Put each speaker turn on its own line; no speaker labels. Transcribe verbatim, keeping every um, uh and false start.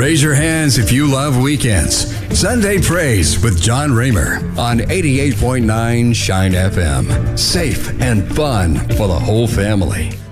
Raise your hands if you love weekends. Sunday Praise with John Raymer on eighty-eight point nine Shine F M. Safe and fun for the whole family.